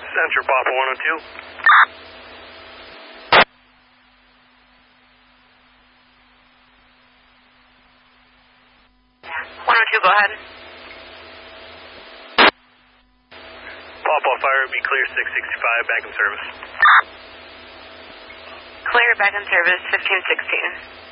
Central Papa 102. 102, go ahead. Papa Fire, be clear 665, back in service. Clear, back in service, 1516.